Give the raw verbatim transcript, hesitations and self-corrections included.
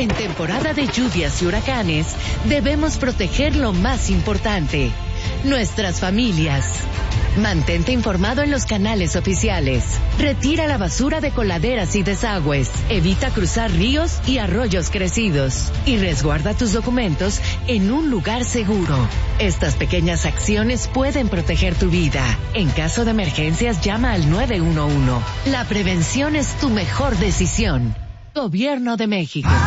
En temporada de lluvias y huracanes, debemos proteger lo más importante, nuestras familias. Mantente informado en los canales oficiales. Retira la basura de coladeras y desagües. Evita cruzar ríos y arroyos crecidos. Y resguarda tus documentos en un lugar seguro. Estas pequeñas acciones pueden proteger tu vida. En caso de emergencias, llama al nueve uno uno. La prevención es tu mejor decisión. Gobierno de México.